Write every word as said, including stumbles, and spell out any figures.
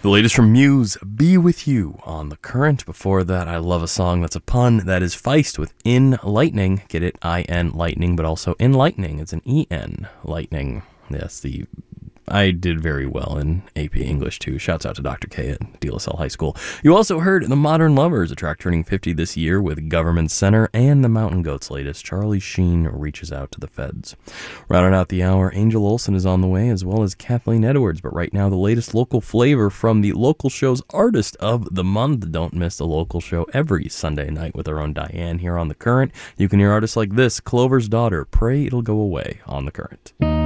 The latest from Muse, Be With You on The Current. Before that, I love a song that's a pun that is Feist with In Lightning. Get it? I N Lightning, but also Enlightening. It's an E N Lightning. Yes, the I did very well in A P English, too. Shouts out to Doctor K at D L S L High School. You also heard The Modern Lovers, a track turning fifty this year with Government Center, and the Mountain Goats' latest, Charlie Sheen Reaches Out to the Feds. Rounding out the hour, Angel Olsen is on the way, as well as Kathleen Edwards. But right now, the latest local flavor from the local show's Artist of the Month. Don't miss the local show every Sunday night with our own Diane here on The Current. You can hear artists like this, Clover's Daughter, Pray It'll Go Away on The Current.